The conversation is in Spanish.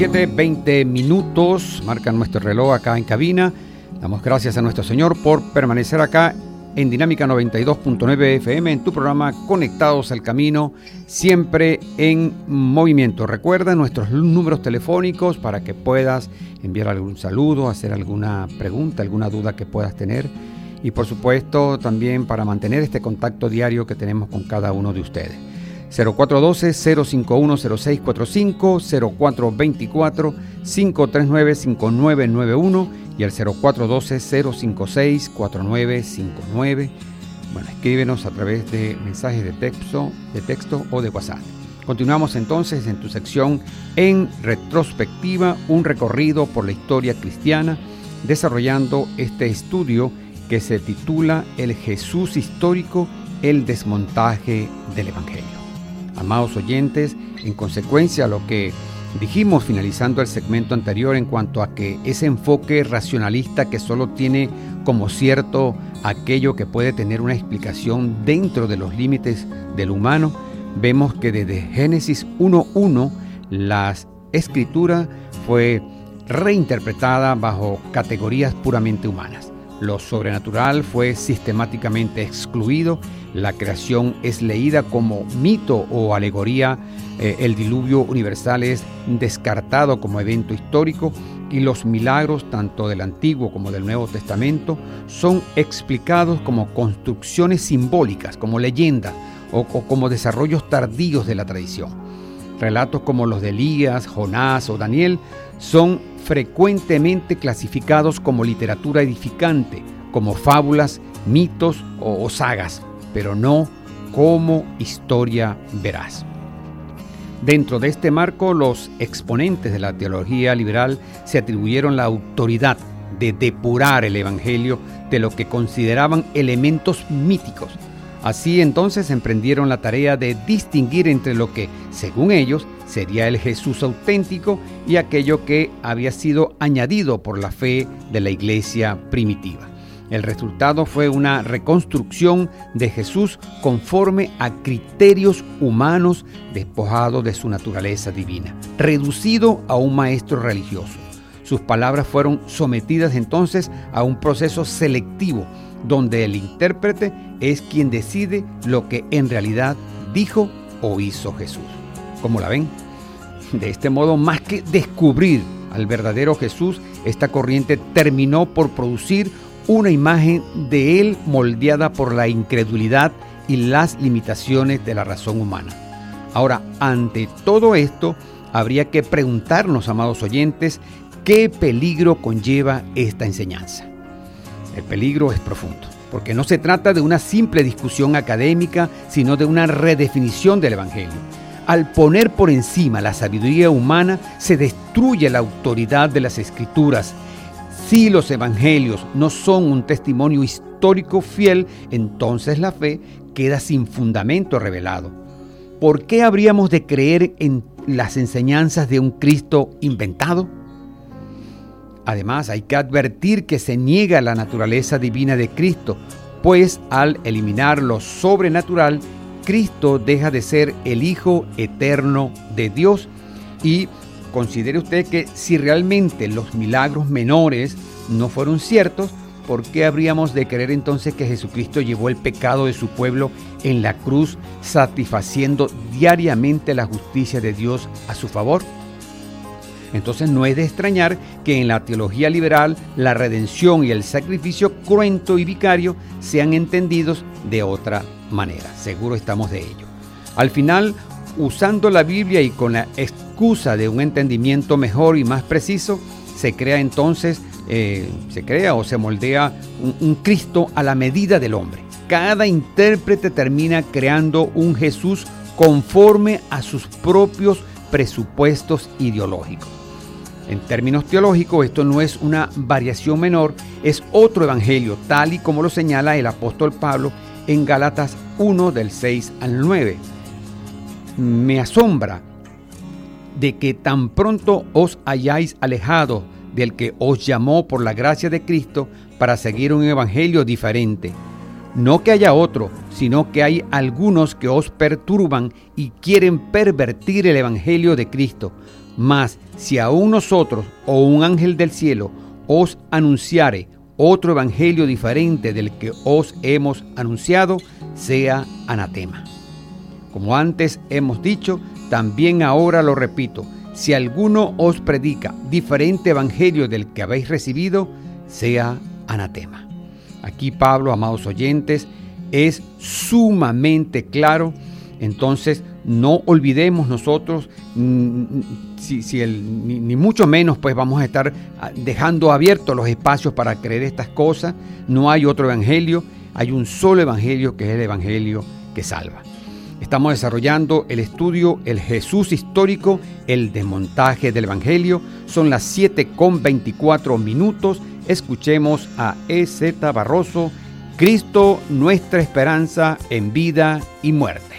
7:20 minutos, marca nuestro reloj acá en cabina. Damos gracias a nuestro Señor por permanecer acá en Dinámica 92.9 FM, en tu programa Conectados al Camino, siempre en movimiento. Recuerda nuestros números telefónicos para que puedas enviar algún saludo, hacer alguna pregunta, alguna duda que puedas tener. Y por supuesto también para mantener este contacto diario que tenemos con cada uno de ustedes. 0412-051-0645, 0424-539-5991 y el 0412-056-4959. Bueno, escríbenos a través de mensajes de texto o de WhatsApp. Continuamos entonces en tu sección En Retrospectiva, un recorrido por la historia cristiana, desarrollando este estudio que se titula El Jesús histórico, el desmontaje del Evangelio. Amados oyentes, en consecuencia a lo que dijimos finalizando el segmento anterior en cuanto a que ese enfoque racionalista que solo tiene como cierto aquello que puede tener una explicación dentro de los límites del humano, vemos que desde Génesis 1:1 la escritura fue reinterpretada bajo categorías puramente humanas. Lo sobrenatural fue sistemáticamente excluido, la creación es leída como mito o alegoría, el diluvio universal es descartado como evento histórico y los milagros tanto del Antiguo como del Nuevo Testamento son explicados como construcciones simbólicas, como leyendas o como desarrollos tardíos de la tradición. Relatos como los de Elías, Jonás o Daniel son frecuentemente clasificados como literatura edificante, como fábulas, mitos o sagas, pero no como historia veraz. Dentro de este marco, los exponentes de la teología liberal se atribuyeron la autoridad de depurar el Evangelio de lo que consideraban elementos míticos. Así entonces emprendieron la tarea de distinguir entre lo que, según ellos, sería el Jesús auténtico y aquello que había sido añadido por la fe de la iglesia primitiva. El resultado fue una reconstrucción de Jesús conforme a criterios humanos, despojado de su naturaleza divina, reducido a un maestro religioso. Sus palabras fueron sometidas entonces a un proceso selectivo, donde el intérprete es quien decide lo que en realidad dijo o hizo Jesús. ¿Cómo la ven? De este modo, más que descubrir al verdadero Jesús, esta corriente terminó por producir una imagen de él moldeada por la incredulidad y las limitaciones de la razón humana. Ahora, ante todo esto, habría que preguntarnos, amados oyentes, ¿qué peligro conlleva esta enseñanza? El peligro es profundo, porque no se trata de una simple discusión académica, sino de una redefinición del Evangelio. Al poner por encima la sabiduría humana, se destruye la autoridad de las Escrituras. Si los Evangelios no son un testimonio histórico fiel, entonces la fe queda sin fundamento revelado. ¿Por qué habríamos de creer en las enseñanzas de un Cristo inventado? Además, hay que advertir que se niega la naturaleza divina de Cristo, pues al eliminar lo sobrenatural, Cristo deja de ser el Hijo eterno de Dios. Y considere usted que si realmente los milagros menores no fueron ciertos, ¿por qué habríamos de creer entonces que Jesucristo llevó el pecado de su pueblo en la cruz, satisfaciendo diariamente la justicia de Dios a su favor? Entonces no es de extrañar que en la teología liberal la redención y el sacrificio cruento y vicario sean entendidos de otra manera. Seguro estamos de ello. Al final, usando la Biblia y con la excusa de un entendimiento mejor y más preciso, se crea entonces, se moldea un Cristo a la medida del hombre. Cada intérprete termina creando un Jesús conforme a sus propios presupuestos ideológicos. En términos teológicos, esto no es una variación menor, es otro evangelio, tal y como lo señala el apóstol Pablo en Gálatas 1, del 6 al 9. Me asombra de que tan pronto os hayáis alejado del que os llamó por la gracia de Cristo para seguir un evangelio diferente. No que haya otro, sino que hay algunos que os perturban y quieren pervertir el evangelio de Cristo. Mas si aún nosotros o un ángel del cielo os anunciare otro evangelio diferente del que os hemos anunciado, sea anatema. Como antes hemos dicho, también ahora lo repito, si alguno os predica diferente evangelio del que habéis recibido, sea anatema. Aquí Pablo, amados oyentes, es sumamente claro. Entonces no olvidemos nosotros, ni mucho menos pues vamos a estar dejando abiertos los espacios para creer estas cosas. No hay otro evangelio, hay un solo evangelio, que es el evangelio que salva. Estamos desarrollando el estudio El Jesús Histórico, el desmontaje del evangelio. Son las 7:24. Escuchemos a E.Z. Barroso, Cristo, nuestra esperanza en vida y muerte.